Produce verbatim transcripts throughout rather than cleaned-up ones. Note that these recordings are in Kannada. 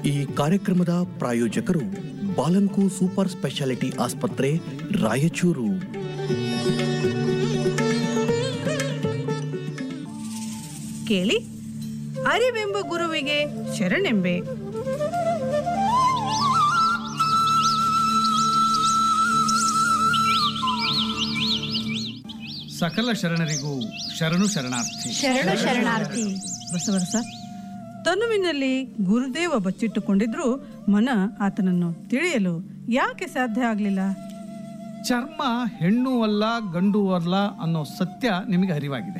ಈ ಕಾರ್ಯಕ್ರಮದ ಪ್ರಾಯೋಜಕರು ಬಾಲಂಕು ಸೂಪರ್ ಸ್ಪೆಷಾಲಿಟಿ ಆಸ್ಪತ್ರೆ ರಾಯಚೂರು. ಕೇಳಿ, ಅರಿವೆಂಬ ಗುರುವಿಗೆ ಶರಣೆಂಬೆ. ಸಕಲ ಶರಣರಿಗೂ ಶರಣು ಶರಣಾರ್ಥಿ. ಶರಣು ಶರಣಾರ್ಥಿ. ಬಸವರಸ, ತನುವಿನಲ್ಲಿ ಗುರುದೇವ ಬಚ್ಚಿಟ್ಟುಕೊಂಡಿದ್ರೂ ಮನ ಆತನನ್ನು ತಿಳಿಯಲು ಯಾಕೆ ಸಾಧ್ಯ ಆಗಲಿಲ್ಲ? ಚರ್ಮ ಹೆಣ್ಣು ಅಲ್ಲ ಗಂಡು ಅಲ್ಲ ಅನ್ನೋ ಸತ್ಯ ನಿಮಗೆ ಅರಿವಾಗಿದೆ.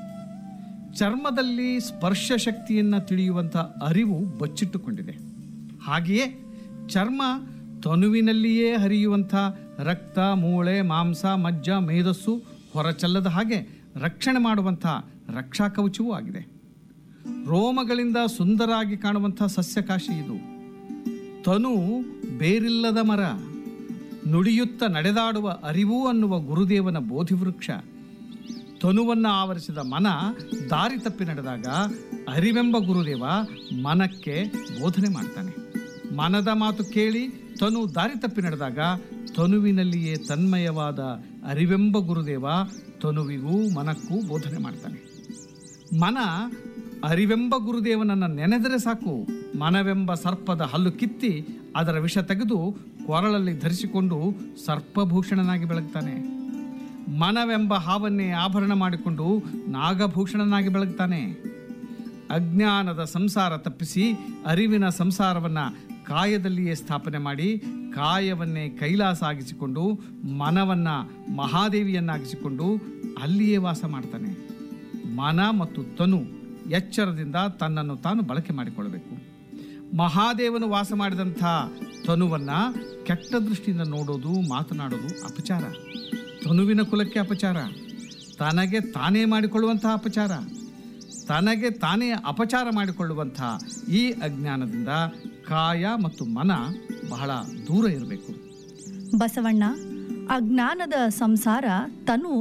ಚರ್ಮದಲ್ಲಿ ಸ್ಪರ್ಶ ಶಕ್ತಿಯನ್ನು ತಿಳಿಯುವಂಥ ಅರಿವು ಬಚ್ಚಿಟ್ಟುಕೊಂಡಿದೆ. ಹಾಗೆಯೇ ಚರ್ಮ ತನುವಿನಲ್ಲಿಯೇ ಹರಿಯುವಂಥ ರಕ್ತ, ಮೂಳೆ, ಮಾಂಸ, ಮಜ್ಜ, ಮೇಧಸ್ಸು ಹೊರಚಲ್ಲದ ಹಾಗೆ ರಕ್ಷಣೆ ಮಾಡುವಂಥ ರಕ್ಷಾ ಕವಚವೂ ಆಗಿದೆ. ರೋಮಗಳಿಂದ ಸುಂದರಾಗಿ ಕಾಣುವಂಥ ಸಸ್ಯಕಾಶಿ ಇದು. ತನು ಬೇರಿಲ್ಲದ ಮರ, ನುಡಿಯುತ್ತ ನಡೆದಾಡುವ ಅರಿವು ಅನ್ನುವ ಗುರುದೇವನ ಬೋಧಿವೃಕ್ಷ. ತನುವನ್ನು ಆವರಿಸಿದ ಮನ ದಾರಿ ತಪ್ಪಿ ನಡೆದಾಗ ಅರಿವೆಂಬ ಗುರುದೇವ ಮನಕ್ಕೆ ಬೋಧನೆ ಮಾಡ್ತಾನೆ. ಮನದ ಮಾತು ಕೇಳಿ ತನು ದಾರಿ ತಪ್ಪಿ ನಡೆದಾಗ ತನುವಿನಲ್ಲಿಯೇ ತನ್ಮಯವಾದ ಅರಿವೆಂಬ ಗುರುದೇವ ತನುವಿಗೂ ಮನಕ್ಕೂ ಬೋಧನೆ ಮಾಡ್ತಾನೆ. ಮನ ಅರಿವೆಂಬ ಗುರುದೇವನನ್ನು ನೆನೆದರೆ ಸಾಕು, ಮನವೆಂಬ ಸರ್ಪದ ಹಲ್ಲು ಕಿತ್ತಿ ಅದರ ವಿಷ ತೆಗೆದು ಕೊರಳಲ್ಲಿ ಧರಿಸಿಕೊಂಡು ಸರ್ಪಭೂಷಣನಾಗಿ ಬೆಳಗ್ತಾನೆ. ಮನವೆಂಬ ಹಾವನ್ನೇ ಆಭರಣ ಮಾಡಿಕೊಂಡು ನಾಗಭೂಷಣನಾಗಿ ಬೆಳಗ್ತಾನೆ. ಅಜ್ಞಾನದ ಸಂಸಾರ ತಪ್ಪಿಸಿ ಅರಿವಿನ ಸಂಸಾರವನ್ನು ಕಾಯದಲ್ಲಿಯೇ ಸ್ಥಾಪನೆ ಮಾಡಿ ಕಾಯವನ್ನೇ ಕೈಲಾಸ ಆಗಿಸಿಕೊಂಡು ಮನವನ್ನು ಮಹಾದೇವಿಯನ್ನಾಗಿಸಿಕೊಂಡು ಅಲ್ಲಿಯೇ ವಾಸ ಮಾಡ್ತಾನೆ. ಮನ ಮತ್ತು ತನು ಎಚ್ಚರದಿಂದ ತನ್ನನ್ನು ತಾನು ಬಳಕೆ ಮಾಡಿಕೊಳ್ಳಬೇಕು. ಮಹಾದೇವನು ವಾಸ ಮಾಡಿದಂಥ ತನುವನ್ನು ಕೆಟ್ಟ ದೃಷ್ಟಿಯಿಂದ ನೋಡೋದು, ಮಾತನಾಡೋದು ಅಪಚಾರ. ತನುವಿನ ಕುಲಕ್ಕೆ ಅಪಚಾರ, ತನಗೆ ತಾನೇ ಮಾಡಿಕೊಳ್ಳುವಂತಹ ಅಪಚಾರ. ತನಗೆ ತಾನೇ ಅಪಚಾರ ಮಾಡಿಕೊಳ್ಳುವಂಥ ಈ ಅಜ್ಞಾನದಿಂದ ಕಾಯ ಮತ್ತು ಮನ ಬಹಳ ದೂರ ಇರಬೇಕು. ಬಸವಣ್ಣ, ಅಜ್ಞಾನದ ಸಂಸಾರ ತನು